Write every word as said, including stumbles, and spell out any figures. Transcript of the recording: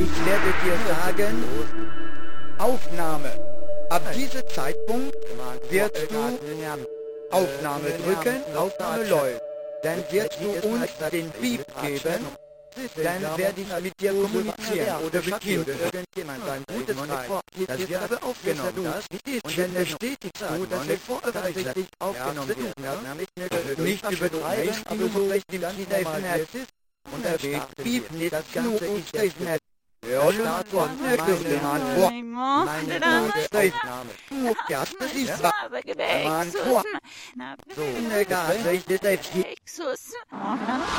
Ich werde dir sagen, Aufnahme. Ab diesem Zeitpunkt wirst du Aufnahme drücken, Aufnahme läuft. Dann wirst du uns den Beep geben, dann werde ich mit dir kommunizieren oder mit ihm. Irgendjemand ein gutes Zeichen. Das wird aber aufgenommen. Und dann bestätigst du, dass wir voraussichtlich aufgenommen werden. Nicht übertreiben, aber so recht im Netz ist. Und da steht Beep nicht nur uns das Netz. Ja, das war nicht Mann vor. Meine Aufnahme. Ja, das ist wahr. Mann vor. So, egal, ich das